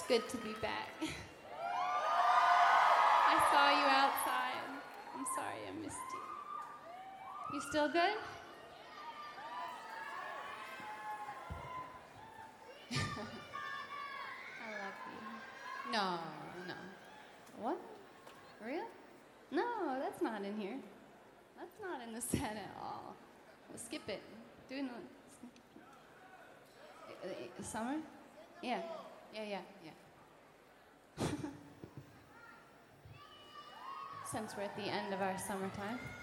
Good to be back. I saw you outside. I'm sorry I missed you. You still good? I love you. No. What? For real? No, that's not in here. That's not in the set at all. We'll skip it. Do it. Summer? Yeah. Since we're at the end of our summertime.